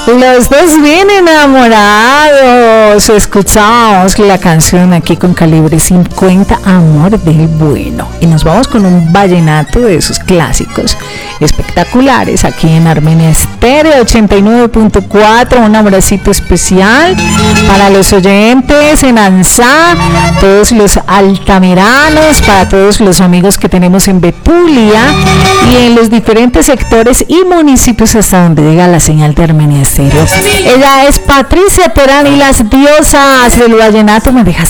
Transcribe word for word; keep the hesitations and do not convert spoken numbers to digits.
Los dos bien enamorados. Escuchamos la canción aquí con Calibre cincuenta, Amor del Bueno. Y nos vamos con un vallenato de esos clásicos espectaculares aquí en Armenia Estéreo ochenta y nueve punto cuatro. Un abracito especial para los oyentes en Ansá, todos los altamiranos, para todos los amigos que tenemos en Betulia y en los diferentes sectores y municipios hasta donde llega la señal de Armenia Estéreo. Ella es Patricia Terán y las diosas del vallenato. Me dejas